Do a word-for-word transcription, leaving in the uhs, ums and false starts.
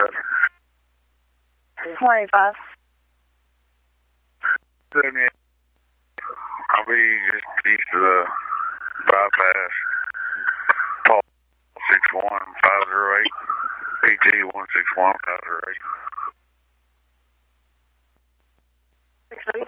twenty-five. seventy-eight. I'll be just east of the bypass. Paul six one five zero eight. P G one six one five zero eight. six